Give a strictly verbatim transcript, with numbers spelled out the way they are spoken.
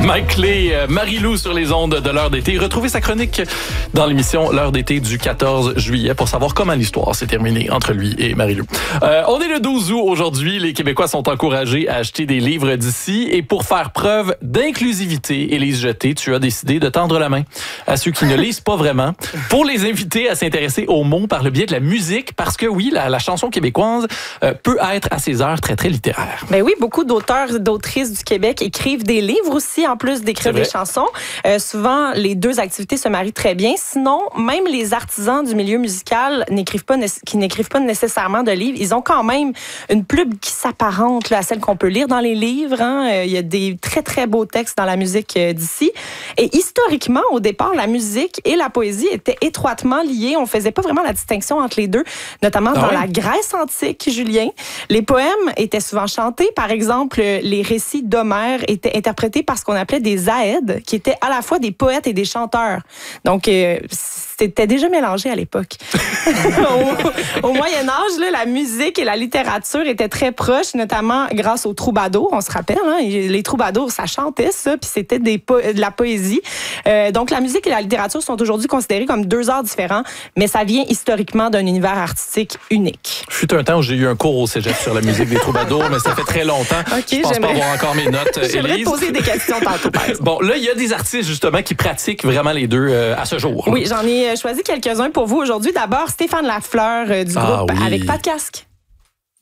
Mike Clé, euh, Marie-Lou sur les ondes de l'heure d'été. Retrouvez sa chronique dans l'émission L'heure d'été du quatorze juillet pour savoir comment l'histoire s'est terminée entre lui et Marie-Lou. Euh, on est le douze août aujourd'hui. Les Québécois sont encouragés à acheter des livres d'ici et pour faire preuve d'inclusivité, Élise Jeté, tu as décidé de tendre la main à ceux qui ne lisent pas vraiment pour les inviter à s'intéresser aux mots par le biais de la musique parce que oui, la, la chanson québécoise euh, peut être à ses heures très, très littéraire. Ben oui, beaucoup d'auteurs et d'autrices du Québec écrivent des livres aussi, en plus d'écrire des chansons. Euh, souvent, les deux activités se marient très bien. Sinon, même les artisans du milieu musical n'écrivent pas, qui n'écrivent pas nécessairement de livres, ils ont quand même une plume qui s'apparente là, à celle qu'on peut lire dans les livres. Hein. Euh, il y a des très, très beaux textes dans la musique euh, d'ici. Et historiquement, au départ, la musique et la poésie étaient étroitement liées. On faisait pas vraiment la distinction entre les deux, notamment ah dans oui? la Grèce antique, Julien. Les poèmes étaient souvent chantés. Par exemple, les récits d'Homère étaient interprétés par ce qu'on appelait des aèdes, qui étaient à la fois des poètes et des chanteurs. Donc, euh, c'était déjà mélangé à l'époque. au, au Moyen Âge, là, la musique et la littérature étaient très proches, notamment grâce aux troubadours. On se rappelle, hein, les troubadours, ça chantait ça, puis c'était des po- de la poésie. Euh, donc, la musique et la littérature sont aujourd'hui considérées comme deux arts différents, mais ça vient historiquement d'un univers artistique unique. Je fut un temps où j'ai eu un cours au cégep sur la musique des troubadours, mais ça fait très longtemps. Okay, je pense j'aimerais... pas avoir encore mes notes, J'aimerais Élise. te poser des questions tantôt. Bon, là, il y a des artistes, justement, qui pratiquent vraiment les deux euh, à ce jour. Oui, j'en ai choisi quelques-uns pour vous aujourd'hui. D'abord, Stéphane Lafleur euh, du ah, groupe oui. Avec Pas de casque.